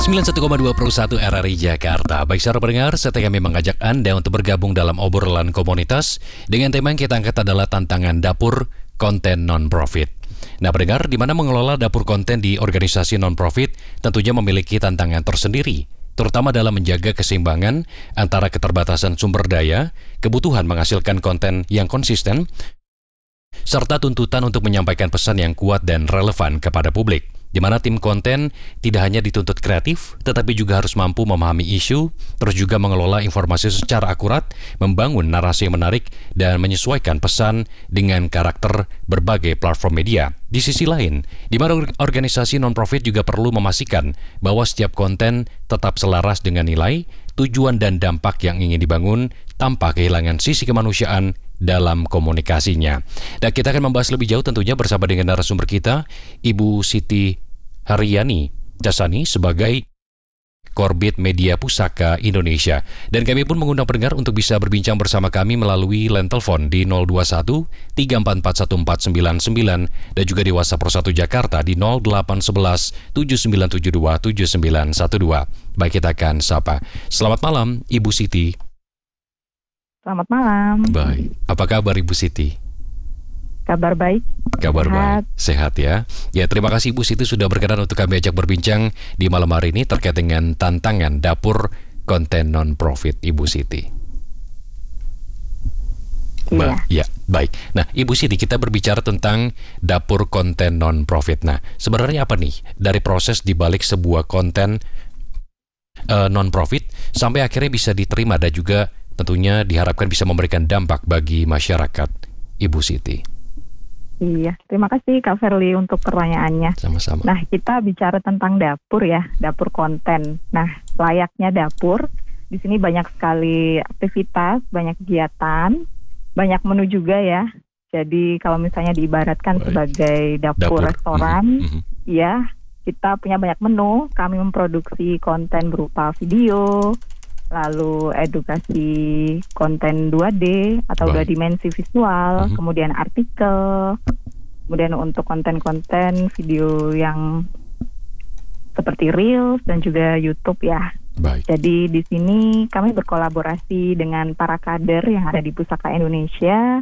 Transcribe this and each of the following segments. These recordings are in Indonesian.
91,2 RRI Jakarta. Baik saudara pendengar, setelah kami mengajak Anda untuk bergabung dalam obrolan komunitas dengan tema yang kita angkat adalah tantangan dapur konten non-profit. Nah pendengar, di mana mengelola dapur konten di organisasi non-profit tentunya memiliki tantangan tersendiri, terutama dalam menjaga keseimbangan antara keterbatasan sumber daya, kebutuhan menghasilkan konten yang konsisten, serta tuntutan untuk menyampaikan pesan yang kuat dan relevan kepada publik. Di mana tim konten tidak hanya dituntut kreatif, tetapi juga harus mampu memahami isu, terus juga mengelola informasi secara akurat, membangun narasi yang menarik, dan menyesuaikan pesan dengan karakter berbagai platform media. Di sisi lain, di mana organisasi non-profit juga perlu memastikan bahwa setiap konten tetap selaras dengan nilai, tujuan dan dampak yang ingin dibangun tanpa kehilangan sisi kemanusiaan dalam komunikasinya. Dan kita akan membahas lebih jauh tentunya bersama dengan narasumber kita, Ibu Siti Haryani Jasani sebagai Korbit Media Pusaka Indonesia. Dan kami pun mengundang pendengar untuk bisa berbincang bersama kami melalui line telepon di 021 344 1499 dan juga di WhatsApp Pro 1 Jakarta di 0811 7972 7912. Baik, kita akan sapa. Selamat malam Ibu Siti. Selamat malam. Baik, apa kabar Ibu Siti? Kabar baik. Kabar baik, sehat ya. Ya, terima kasih Ibu Siti sudah berkenan untuk kami ajak berbincang di malam hari ini terkait dengan tantangan dapur konten non-profit Ibu Siti. Iya. Ya, baik. Nah, Ibu Siti, kita berbicara tentang dapur konten non-profit. Nah, sebenarnya apa nih dari proses dibalik sebuah konten non-profit sampai akhirnya bisa diterima dan juga tentunya diharapkan bisa memberikan dampak bagi masyarakat, Ibu Siti. Iya, terima kasih Kak Verly untuk pertanyaannya. Sama-sama. Nah, kita bicara tentang dapur ya, dapur konten. Nah, layaknya dapur, di sini banyak sekali aktivitas, banyak kegiatan, banyak menu juga ya. Jadi kalau misalnya diibaratkan sebagai dapur restoran, ya, kita punya banyak menu. Kami memproduksi konten berupa video, lalu edukasi konten 2D atau 2 dimensi visual, kemudian artikel, kemudian untuk konten-konten video yang seperti Reels dan juga YouTube ya. Baik. Jadi di sini kami berkolaborasi dengan para kader yang ada di Pusaka Indonesia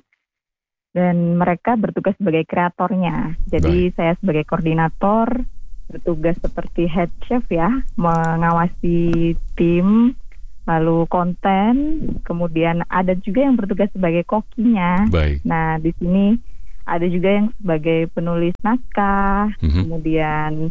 dan mereka bertugas sebagai kreatornya. Jadi saya sebagai koordinator bertugas seperti head chef ya, mengawasi tim, lalu konten, kemudian ada juga yang bertugas sebagai kokinya. Baik. Nah, di sini ada juga yang sebagai penulis naskah, kemudian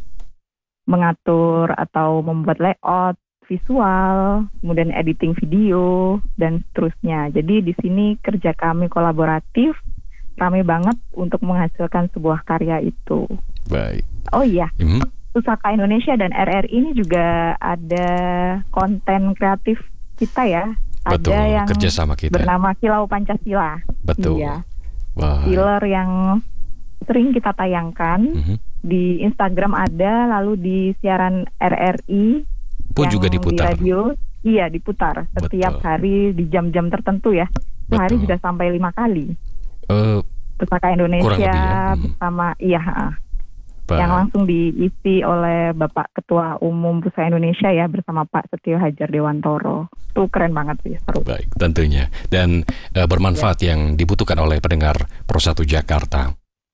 mengatur atau membuat layout visual, kemudian editing video dan seterusnya. Jadi di sini kerja kami kolaboratif, rame banget untuk menghasilkan sebuah karya itu. Baik. Oh iya. Pusaka Indonesia dan RRI ini juga ada konten kreatif kita ya. Betul, ada yang kerjasama kita bernama Kilau Pancasila. Betul. Iya. Filler yang sering kita tayangkan di Instagram ada, lalu di siaran RRI pun juga diputar. Di radio, iya diputar setiap hari di jam-jam tertentu ya. Sehari bisa sampai 5 kali. Pusaka Indonesia bersama yang langsung diisi oleh Bapak Ketua Umum Pusaka Indonesia ya bersama Pak Setio Hajar Dewantoro. Itu keren banget sih, seru. Baik, tentunya. Dan bermanfaat yang dibutuhkan oleh pendengar Pro 1 Jakarta.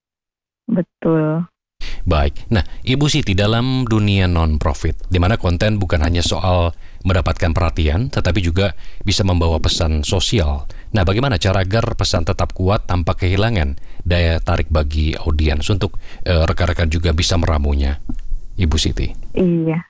Betul. Baik. Nah, Ibu Siti, dalam dunia non-profit, di mana konten bukan hanya soal mendapatkan perhatian, tetapi juga bisa membawa pesan sosial. Nah, bagaimana cara agar pesan tetap kuat tanpa kehilangan daya tarik bagi audiens untuk rekan-rekan juga bisa meramunya, Ibu Siti? Iya,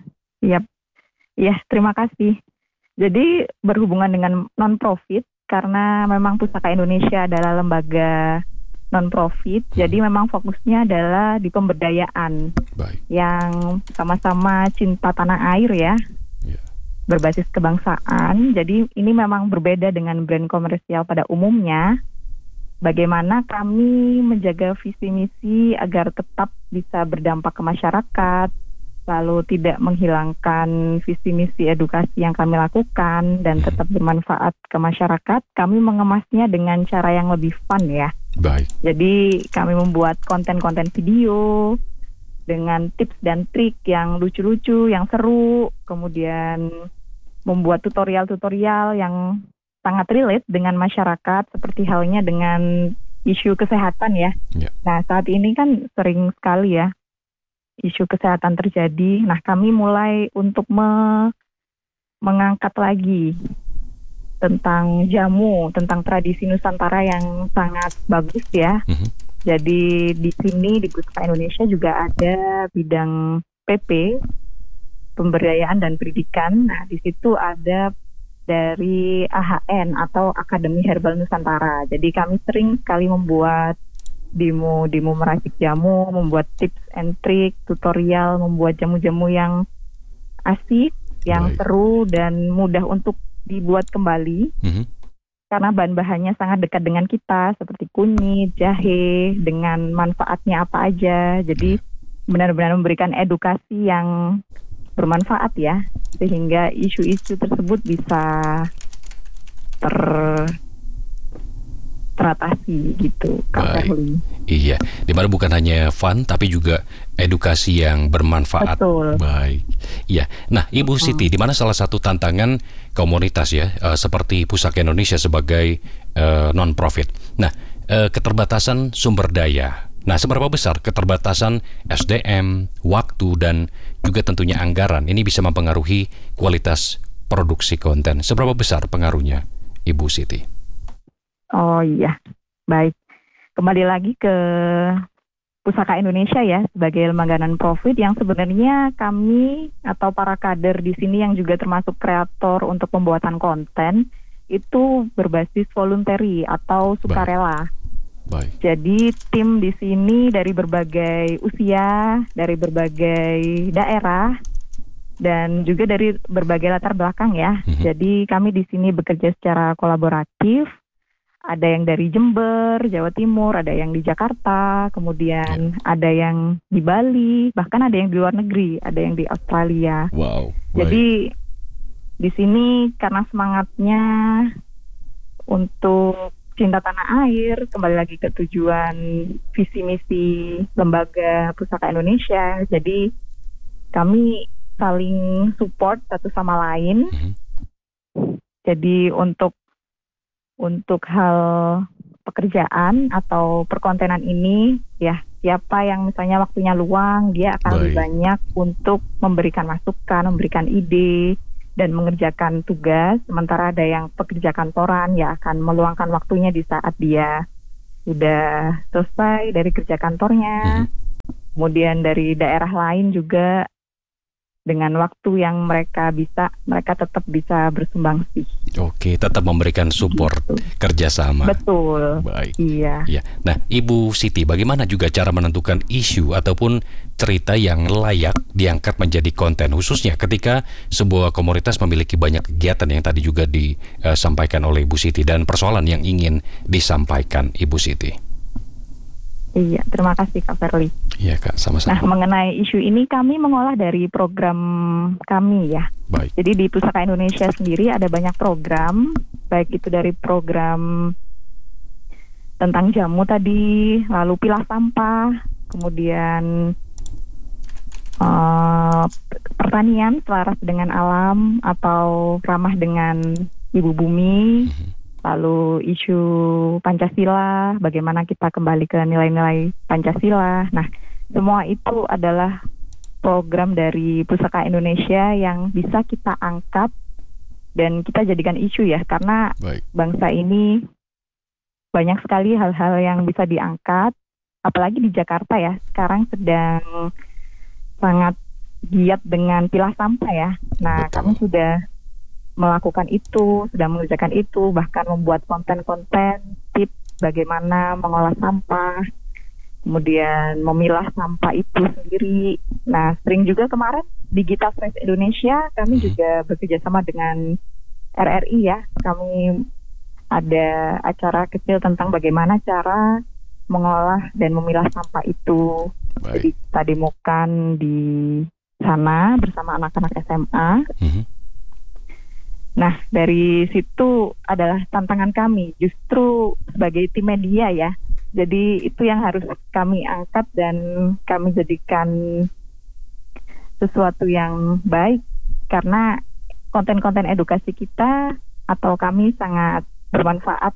terima kasih. Jadi berhubungan dengan non-profit, karena memang Pusaka Indonesia adalah lembaga non-profit, jadi memang fokusnya adalah di pemberdayaan. Baik. Yang sama-sama cinta tanah air ya, berbasis kebangsaan. Jadi ini memang berbeda dengan brand komersial pada umumnya. Bagaimana kami menjaga visi misi agar tetap bisa berdampak ke masyarakat, lalu tidak menghilangkan visi misi edukasi yang kami lakukan dan tetap bermanfaat ke masyarakat. Kami mengemasnya dengan cara yang lebih fun ya. Baik. Jadi kami membuat konten-konten video dengan tips dan trik yang lucu-lucu, yang seru, kemudian membuat tutorial-tutorial yang sangat relate dengan masyarakat, seperti halnya dengan isu kesehatan ya. Nah, saat ini kan sering sekali ya isu kesehatan terjadi. Nah, kami mulai untuk mengangkat lagi tentang jamu, tentang tradisi Nusantara yang sangat bagus ya. Jadi di sini di Pusaka Indonesia juga ada bidang PP, pemberdayaan dan pendidikan. Nah, di situ ada dari AHN atau Akademi Herbal Nusantara. Jadi kami sering sekali membuat demo meracik jamu, membuat tips and trick, tutorial, membuat jamu-jamu yang asik, yang seru dan mudah untuk dibuat kembali. Karena bahan-bahannya sangat dekat dengan kita, seperti kunyit, jahe, dengan manfaatnya apa aja. Jadi benar-benar memberikan edukasi yang bermanfaat ya, sehingga isu-isu tersebut bisa teratasi gitu, Kak Ferli. Iya, dimana bukan hanya fun tapi juga edukasi yang bermanfaat. Betul. Baik. Iya. Nah, Ibu Siti, di mana salah satu tantangan komunitas ya, seperti Pusaka Indonesia sebagai non-profit. Nah, keterbatasan sumber daya. Nah, seberapa besar keterbatasan SDM, waktu, dan juga tentunya anggaran ini bisa mempengaruhi kualitas produksi konten? Seberapa besar pengaruhnya, Ibu Siti? Oh iya, baik. Kembali lagi ke Pusaka Indonesia ya, sebagai lembaga non-profit yang sebenarnya kami atau para kader di sini yang juga termasuk kreator untuk pembuatan konten itu berbasis voluntary atau sukarela. Baik. Jadi tim di sini dari berbagai usia, dari berbagai daerah, dan juga dari berbagai latar belakang ya. Jadi kami di sini bekerja secara kolaboratif. Ada yang dari Jember, Jawa Timur, ada yang di Jakarta, kemudian ada yang di Bali, bahkan ada yang di luar negeri, ada yang di Australia. Wow. Jadi di sini karena semangatnya untuk cinta tanah air, kembali lagi ke tujuan visi misi lembaga Pusaka Indonesia. Jadi kami saling support satu sama lain. Jadi untuk hal pekerjaan atau perkontenan ini ya, siapa yang misalnya waktunya luang, dia akan lebih banyak untuk memberikan masukan, memberikan ide dan mengerjakan tugas. Sementara ada yang pekerja kantoran ya akan meluangkan waktunya di saat dia sudah selesai dari kerja kantornya. Kemudian dari daerah lain juga dengan waktu yang mereka tetap bisa bersumbangsi. Oke, tetap memberikan support kerjasama. Betul. Baik. Iya. Nah, Ibu Siti, bagaimana juga cara menentukan isu ataupun cerita yang layak diangkat menjadi konten, khususnya ketika sebuah komunitas memiliki banyak kegiatan yang tadi juga disampaikan oleh Ibu Siti dan persoalan yang ingin disampaikan Ibu Siti? Iya, terima kasih Kak Ferli. Iya Kak, sama-sama. Nah, mengenai isu ini kami mengolah dari program kami ya. Baik. Jadi di Pusaka Indonesia sendiri ada banyak program, baik itu dari program tentang jamu tadi, lalu pilah sampah, kemudian pertanian selaras dengan alam atau ramah dengan ibu bumi. Lalu isu Pancasila, bagaimana kita kembali ke nilai-nilai Pancasila. Nah, semua itu adalah program dari Pusaka Indonesia yang bisa kita angkat dan kita jadikan isu ya, karena bangsa ini banyak sekali hal-hal yang bisa diangkat, apalagi di Jakarta ya, sekarang sedang sangat giat dengan pilah sampah ya. Nah, kami sudah melakukan itu, sudah mengerjakan itu, bahkan membuat konten-konten tips bagaimana mengolah sampah, kemudian memilah sampah itu sendiri. Nah, sering juga kemarin Digital Fresh Indonesia kami juga bekerja sama dengan RRI ya. Kami ada acara kecil tentang bagaimana cara mengolah dan memilah sampah itu. Jadi kita demokan di sana bersama anak-anak SMA. Nah, dari situ adalah tantangan kami justru sebagai tim media ya. Jadi itu yang harus kami angkat dan kami jadikan sesuatu yang baik, karena konten-konten edukasi kita atau kami sangat bermanfaat.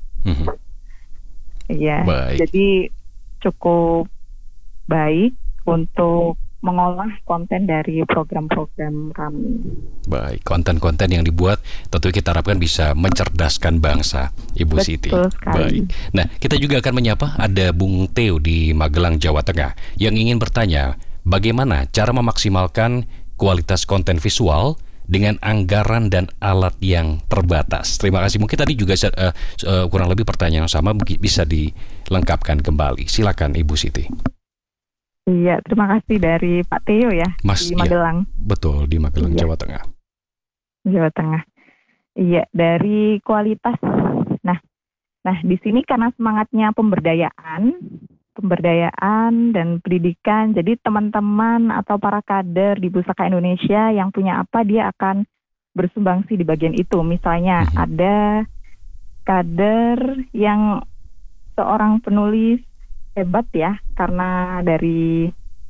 Ya, jadi cukup baik untuk mengolah konten dari program-program kami. Baik, konten-konten yang dibuat tentu kita harapkan bisa mencerdaskan bangsa, Ibu Siti. Betul sekali. Baik. Nah, kita juga akan menyapa ada Bung Teo di Magelang, Jawa Tengah yang ingin bertanya, bagaimana cara memaksimalkan kualitas konten visual dengan anggaran dan alat yang terbatas? Terima kasih. Mungkin tadi juga kurang lebih pertanyaan yang sama bisa dilengkapkan kembali. Silakan Ibu Siti. Iya, terima kasih dari Pak Teo ya, Mas, di Magelang. Ya, betul, di Magelang, iya. Jawa Tengah. Jawa Tengah. Iya, dari kualitas. Nah, di sini karena semangatnya pemberdayaan dan pendidikan, jadi teman-teman atau para kader di Pusaka Indonesia yang punya apa, dia akan bersumbangsi di bagian itu. Misalnya ada kader yang seorang penulis hebat ya, karena dari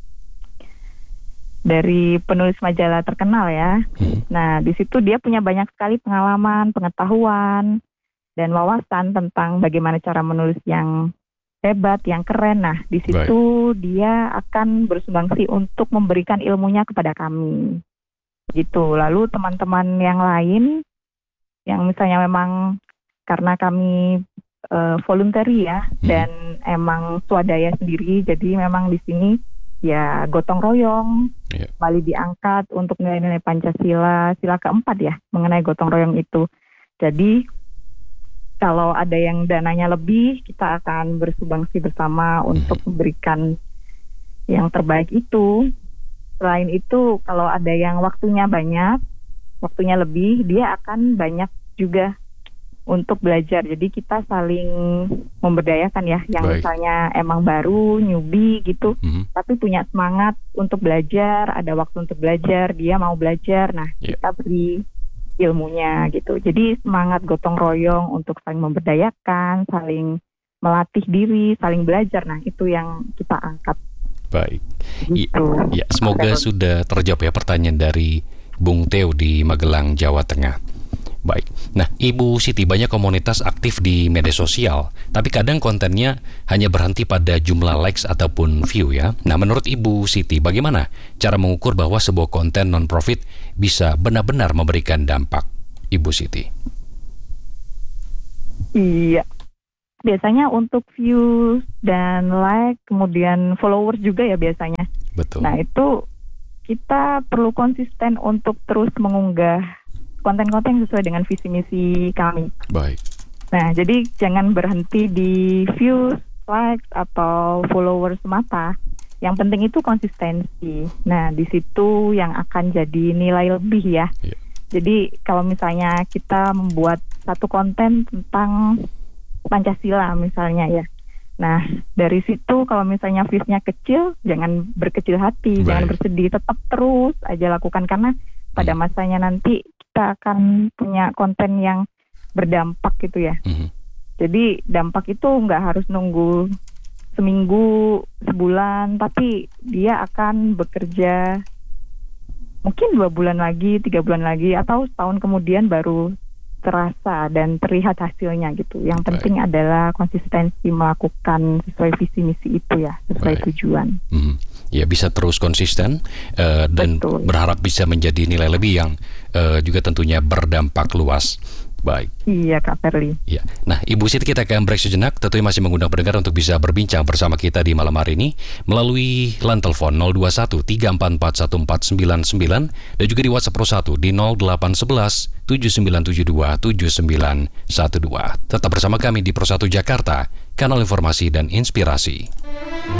penulis majalah terkenal ya. Nah, di situ dia punya banyak sekali pengalaman, pengetahuan, dan wawasan tentang bagaimana cara menulis yang hebat, yang keren. Nah, di situ dia akan bersumbangsi untuk memberikan ilmunya kepada kami. Gitu. Lalu teman-teman yang lain yang misalnya memang karena kami voluntary ya, dan emang swadaya sendiri, jadi memang di sini ya gotong royong, kembali diangkat untuk nilai-nilai Pancasila, sila keempat ya, mengenai gotong royong itu. Jadi kalau ada yang dananya lebih, kita akan bersumbangsi bersama untuk memberikan yang terbaik itu. Selain itu, kalau ada yang waktunya banyak, waktunya lebih, dia akan banyak juga untuk belajar. Jadi kita saling memberdayakan ya, yang misalnya emang baru, newbie gitu, tapi punya semangat untuk belajar, ada waktu untuk belajar, dia mau belajar, nah kita beri ilmunya gitu. Jadi semangat gotong royong untuk saling memberdayakan, saling melatih diri, saling belajar, nah itu yang kita angkat. Baik, gitu. Ya, semoga sudah terjawab ya pertanyaan dari Bung Teo di Magelang, Jawa Tengah. Baik, nah Ibu Siti, banyak komunitas aktif di media sosial, tapi kadang kontennya hanya berhenti pada jumlah likes ataupun view ya. Nah, menurut Ibu Siti, bagaimana cara mengukur bahwa sebuah konten non-profit bisa benar-benar memberikan dampak, Ibu Siti? Iya, biasanya untuk views dan like, kemudian followers juga ya biasanya. Betul. Nah, itu kita perlu konsisten untuk terus mengunggah konten-konten sesuai dengan visi misi kami. Baik. Nah, jadi jangan berhenti di views, likes atau followers semata. Yang penting itu konsistensi. Nah, di situ yang akan jadi nilai lebih ya. Jadi kalau misalnya kita membuat satu konten tentang Pancasila misalnya ya. Nah, dari situ kalau misalnya viewsnya kecil, jangan berkecil hati, jangan bersedih, tetap terus aja lakukan, karena pada masanya nanti kita akan punya konten yang berdampak gitu ya. Jadi dampak itu nggak harus nunggu seminggu, sebulan, tapi dia akan bekerja mungkin 2 bulan lagi, 3 bulan lagi, atau setahun kemudian baru terasa dan terlihat hasilnya gitu. Yang penting adalah konsistensi melakukan sesuai visi misi itu ya, sesuai tujuan. Ya, bisa terus konsisten dan berharap bisa menjadi nilai lebih yang juga tentunya berdampak luas. Baik. Iya, Kak Perli. Ya. Nah, Ibu Siti, kita akan break sejenak. Tentunya masih mengundang pendengar untuk bisa berbincang bersama kita di malam hari ini melalui line telepon 021 344 1499 dan juga di WhatsApp 01 di 0811 7972 7912. Tetap bersama kami di Pro 1 Jakarta, kanal informasi dan inspirasi.